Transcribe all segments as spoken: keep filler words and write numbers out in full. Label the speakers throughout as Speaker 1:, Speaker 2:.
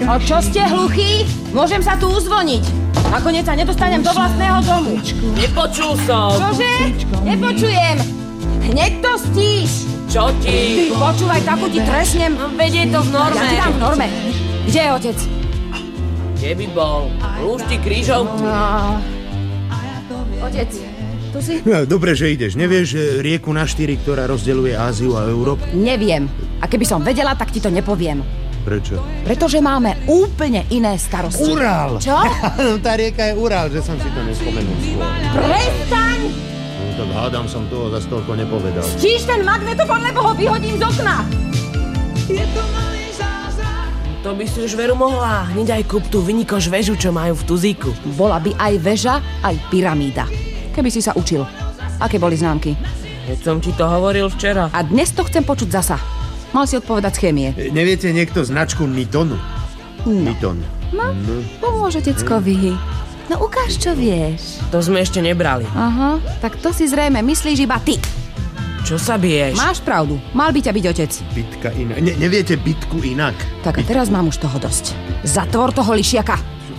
Speaker 1: O čo ste hluchí? Môžem sa tu uzvoniť. Nakoniec sa nedostanem do vlastného domu.
Speaker 2: Nepočul som.
Speaker 1: Čože? Nepočujem. Hneď to stíš.
Speaker 2: Čo ti?
Speaker 1: Ty počúvaj, takú ti trestnem.
Speaker 2: Vedie to v norme.
Speaker 1: Ja ti dám v norme. Kde je otec?
Speaker 2: Kde by bol? Rúšti krížovku.
Speaker 1: No. Otec, tu si?
Speaker 3: No, dobre, že ideš. Nevieš rieku na štyri, ktorá rozdeľuje Áziu a Európu?
Speaker 1: Neviem. A keby som vedela, tak ti to nepoviem.
Speaker 3: Prečo?
Speaker 1: Pretože máme úplne iné starosti.
Speaker 3: Ural!
Speaker 1: Čo?
Speaker 3: Tá rieka je Ural, že som si to nespomenul skôr.
Speaker 1: Prestaň!
Speaker 3: No, tak hádam som toho zas toľko nepovedal.
Speaker 1: Stíš ten magnetofón, lebo ho vyhodím z okna.
Speaker 2: To by si už veru mohla. Hneď aj kúp tú vynikoš väžu, čo majú v Tuzíku.
Speaker 1: Bola by aj väža, aj pyramída. Keby si sa učil. Aké boli známky?
Speaker 2: Keď som ti to hovoril včera.
Speaker 1: A dnes to chcem počuť zasa. Mal si odpovedať z chémie.
Speaker 3: E, neviete niekto značku Nitonu?
Speaker 1: No.
Speaker 3: Niton.
Speaker 1: No, pomôže deckovi. No ukáž, čo vieš.
Speaker 2: To sme ešte nebrali.
Speaker 1: Aha, tak to si zrejme myslíš iba ty.
Speaker 2: Čo sa biješ?
Speaker 1: Máš pravdu. Mal by ťa byť otec.
Speaker 3: Bitka inak. Ne, neviete bitku inak?
Speaker 1: Tak a teraz mám už toho dosť. Zatvor toho lišiaka.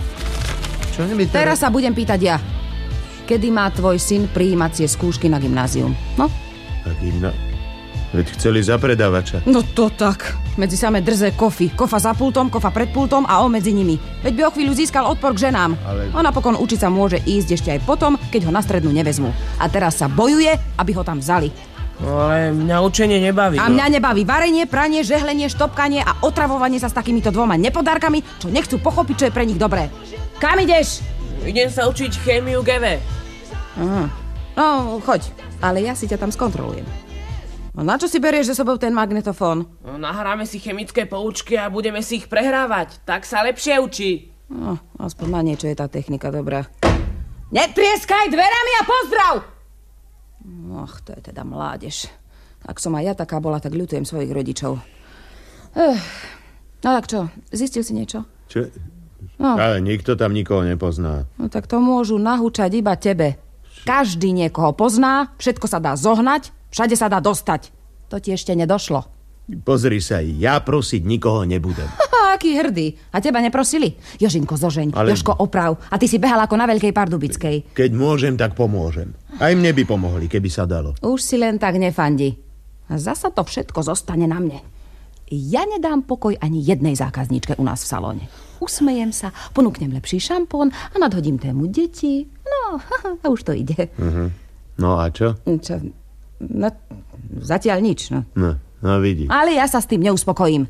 Speaker 3: Čo mi teraz...
Speaker 1: Teraz sa budem pýtať ja. Kedy má tvoj syn prijímacie skúšky na gymnázium? No?
Speaker 3: Tak inak. Veď chceli za predávača.
Speaker 1: No to tak. Medzi samé drze kofy. Kofa za pultom, kofa pred pultom a on medzi nimi. Veď by o chvíľu získal odpor k ženám. Ale... A napokon učiť sa môže ísť ešte aj potom, keď ho na strednú nevezmú. A teraz sa bojuje, aby ho tam vzali.
Speaker 2: Ale mňa učenie nebaví.
Speaker 1: A mňa nebaví varenie, pranie, žehlenie, štopkanie a otravovanie sa s takýmito dvoma nepodárkami, čo nechcú pochopiť, čo je pre nich dobré. Kam ideš?
Speaker 2: Idem sa učiť chémiu G V.
Speaker 1: Aha. No, choď. Ale ja si ťa tam skontrolujem. No na čo si berieš za sebou ten magnetofón?
Speaker 2: No, nahráme si chemické poučky a budeme si ich prehrávať. Tak sa lepšie učí.
Speaker 1: No, aspoň na niečo je tá technika dobrá. Netrieskaj dverami a pozdrav! Och, to je teda mládež. Ak som aj ja taká bola, tak ľutujem svojich rodičov. Ech. No tak čo, zistil si niečo?
Speaker 3: Čo?
Speaker 1: No.
Speaker 3: Ale nikto tam nikoho nepozná.
Speaker 1: No tak to môžu nahúčať iba tebe. Každý niekoho pozná, všetko sa dá zohnať, všade sa dá dostať. To ti ešte nedošlo.
Speaker 3: Pozri sa, ja prosiť nikoho nebudem.
Speaker 1: Haha, aký hrdý. A teba neprosili? Jožinko, zožeň, Ale... Jožko, oprav. A ty si behal ako na Veľkej Pardubickej.
Speaker 3: Keď môžem, tak pomôžem. Aj mne by pomohli, keby sa dalo.
Speaker 1: Už si len tak nefandi. A zasa to všetko zostane na mne. Ja nedám pokoj ani jednej zákazníčke u nás v salóne. Usmejem sa, ponúknem lepší šampón a nadhodím tému deti. No, a už to ide.
Speaker 3: Uh-huh. No a čo?
Speaker 1: Čo? No, zatiaľ nič, no.
Speaker 3: No, no vidí.
Speaker 1: Ale ja sa s tým neuspokojím.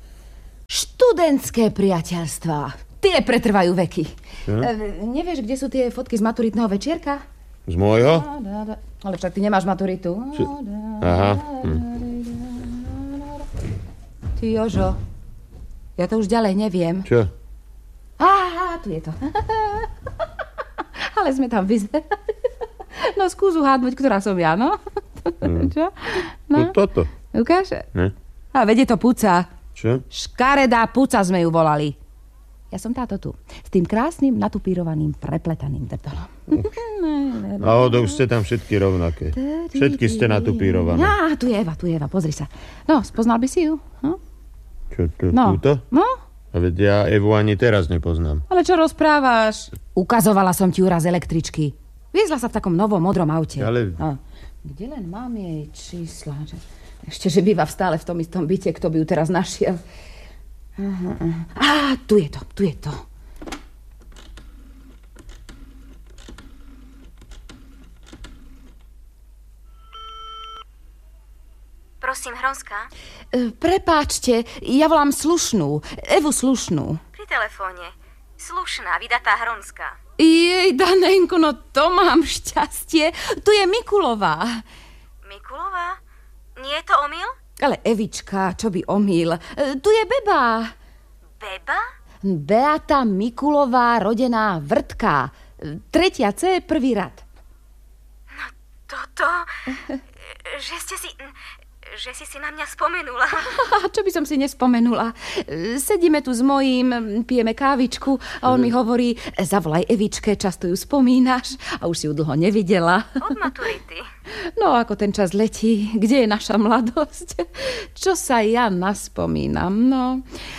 Speaker 1: Študentské priateľstvá. Tie pretrvajú veky. E, nevieš, kde sú tie fotky z maturitného večierka?
Speaker 3: Z môjho?
Speaker 1: Ale však ty nemáš maturitu.
Speaker 3: Čo? Aha. Hm.
Speaker 1: Ty, Jožo, ja to už ďalej neviem.
Speaker 3: Čo?
Speaker 1: Á, tu je to. Ale sme tam vyzerali. No, skús uhádnuť, ktorá som ja, no?
Speaker 3: Mm.
Speaker 1: Čo?
Speaker 3: No, no toto.
Speaker 1: Ukáž?
Speaker 3: Ne?
Speaker 1: A vedie to puca.
Speaker 3: Čo?
Speaker 1: Škaredá puca sme ju volali. Ja som táto tu. S tým krásnym, natupírovaným, prepletaným drdolom.
Speaker 3: Náhodou ste tam všetky rovnaké. Všetky ste natupírované.
Speaker 1: Á, tu je Eva, tu je Eva, pozri sa. No, spoznal by si ju? Hm?
Speaker 3: Čo, to,
Speaker 1: no.
Speaker 3: túto?
Speaker 1: No?
Speaker 3: A veď ja Evu ani teraz nepoznám.
Speaker 1: Ale čo rozprávaš? Ukazovala som ti ju raz električky. Viezla sa v takom novom modrom aute.
Speaker 3: Ale...
Speaker 1: A, kde len mám jej čísla? Ešte, že býva stále v tom istom byte, kto by ju teraz našiel. Aha, aha. Á, tu je to, tu je to.
Speaker 4: Prosím, Hronská?
Speaker 1: E, prepáčte, ja volám Slušnú. Evu Slušnú.
Speaker 4: Pri telefóne. Slušná, vydatá Hronská.
Speaker 1: Jej, Danenko, no to mám šťastie. Tu je Mikulová.
Speaker 4: Mikulová? Nie je to omyl?
Speaker 1: Ale Evička, čo by omyl? E, tu je Beba.
Speaker 4: Beba?
Speaker 1: Beata Mikulová, rodená Vrtka. Tretia C, prvý rad.
Speaker 4: No toto... že ste si... že si si na mňa spomenula.
Speaker 1: Čo by som si nespomenula? Sedíme tu s mojím, pijeme kávičku a on mi hovorí, zavolaj Evičke, často ju spomínaš a už si ju dlho nevidela.
Speaker 4: Od maturity.
Speaker 1: No, ako ten čas letí, kde je naša mladosť? Čo sa ja naspomínam, no.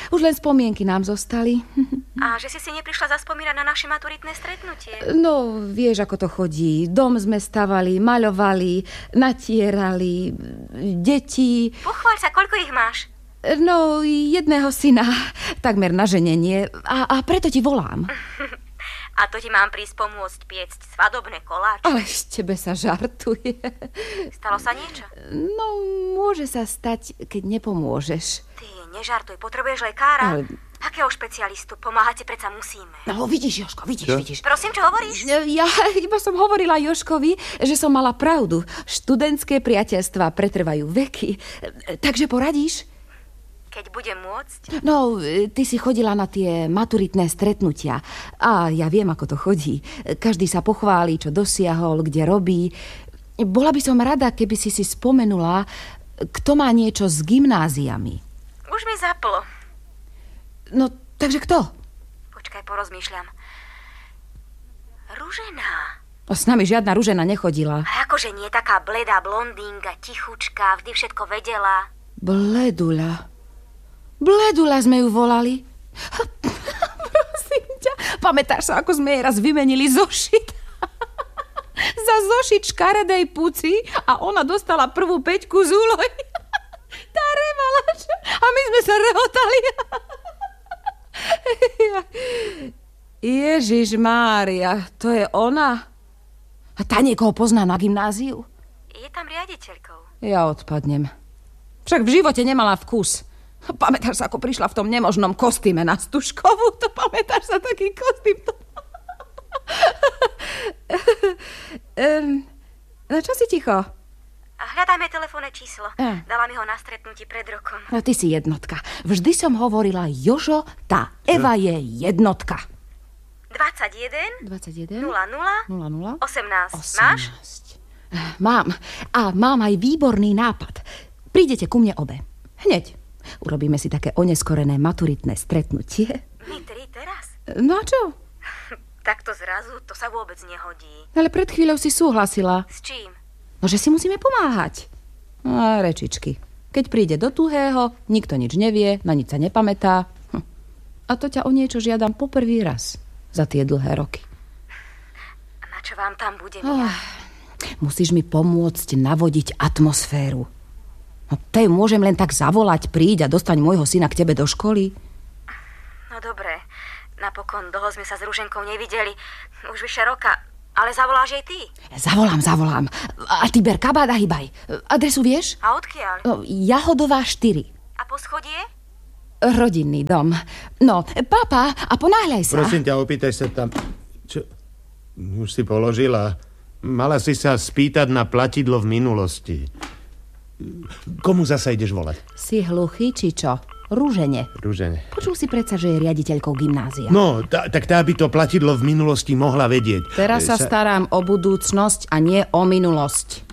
Speaker 1: už len spomienky nám zostali.
Speaker 4: A že si si neprišla zaspomínať na naše maturitné stretnutie?
Speaker 1: No, vieš, ako to chodí. Dom sme stavali, maľovali, natierali, deti.
Speaker 4: Pochváľ sa, koľko ich máš?
Speaker 1: No, jedného syna, takmer na ženenie. A, a preto ti volám.
Speaker 4: A to ti mám prísť pomôcť piecť svadobné koláče.
Speaker 1: Ale z tebe sa žartuje.
Speaker 4: Stalo sa niečo?
Speaker 1: No, môže sa stať, keď nepomôžeš.
Speaker 4: Ty, nežartuj, potrebuješ lekára?
Speaker 1: Ale...
Speaker 4: Akého špecialistu? Pomáhať si predsa musíme.
Speaker 1: No, vidíš, Jožko, vidíš,
Speaker 3: čo?
Speaker 1: vidíš.
Speaker 4: Prosím, čo hovoríš?
Speaker 1: Ja iba som hovorila Jožkovi, že som mala pravdu. Študentské priateľstvá pretrvajú veky. Takže poradíš?
Speaker 4: Keď budem môcť?
Speaker 1: No, ty si chodila na tie maturitné stretnutia a ja viem, ako to chodí. Každý sa pochváli, čo dosiahol, kde robí. Bola by som rada, keby si si spomenula, kto má niečo s gymnáziami.
Speaker 4: Už mi zaplo.
Speaker 1: No, takže kto?
Speaker 4: Počkaj, porozmýšľam. Ružená.
Speaker 1: O, s nami žiadna Ružena nechodila.
Speaker 4: A akože nie taká bledá blondínka, tichučká, vždy všetko vedela.
Speaker 1: Bledula. Bledula sme ju volali. Prosím ťa, pamätáš sa, ako sme jej raz vymenili zošit? Za zošit škaredej puci a ona dostala prvú peťku z úlohy. Tá revala, a my sme sa rehotali. Ježiš Mária, to je ona? A tá niekoho pozná na gymnáziu?
Speaker 4: Je tam riaditeľkou.
Speaker 1: Ja odpadnem. Však v živote nemala vkus. Pamätáš sa, ako prišla v tom nemožnom kostýme na Stužkovú? To pamätáš sa, taký kostým? um, no čo si ticho?
Speaker 4: Hľadajme telefónne číslo.
Speaker 1: A.
Speaker 4: Dala mi ho na stretnutí pred rokom.
Speaker 1: No ty si jednotka. Vždy som hovorila, Jožo, tá Eva je jednotka.
Speaker 4: dvadsaťjeden
Speaker 1: dvadsaťjeden
Speaker 4: nula nula
Speaker 1: nula nula
Speaker 4: osemnásť. Máš?
Speaker 1: osemnásť. Mám. A mám aj výborný nápad. Prídete ku mne obe. Hneď. Urobíme si také oneskorené maturitné stretnutie.
Speaker 4: My tri teraz?
Speaker 1: No a čo?
Speaker 4: Takto zrazu, to sa vôbec nehodí.
Speaker 1: Ale pred chvíľou si súhlasila.
Speaker 4: S čím?
Speaker 1: No, že si musíme pomáhať. A rečičky. Keď príde do tuhého, nikto nič nevie, na nič sa nepamätá. Hm. A to ťa o niečo žiadam po prvý raz za tie dlhé roky.
Speaker 4: A na čo vám tam budem
Speaker 1: Oh,
Speaker 4: ja?
Speaker 1: musíš mi pomôcť navodiť atmosféru. No, tej môžem len tak zavolať, príď a dostaň môjho syna k tebe do školy.
Speaker 4: No dobre, napokon dlho sme sa s Ruženkou nevideli. Už vyše roka. Ale zavoláš jej ty?
Speaker 1: Zavolám, zavolám. A ty ber kabát a hýbaj. Adresu vieš?
Speaker 4: A odkiaľ?
Speaker 1: No, Jahodová štyri.
Speaker 4: A poschodie?
Speaker 1: Rodinný dom. No, papa, a ponáhľaj sa.
Speaker 3: Prosím ťa, opýtaj sa tam. Čo? Už si položila. Mala si sa spýtať na platidlo v minulosti. Komu zasa ideš volať?
Speaker 1: Si hluchý, či čo? Rúžene.
Speaker 3: Rúžene.
Speaker 1: Počul si predsa, že je riaditeľkou gymnázia.
Speaker 3: No, tá, tak tá by to platidlo v minulosti mohla vedieť.
Speaker 1: Teraz sa
Speaker 3: Sa-
Speaker 1: starám o budúcnosť a nie o minulosť.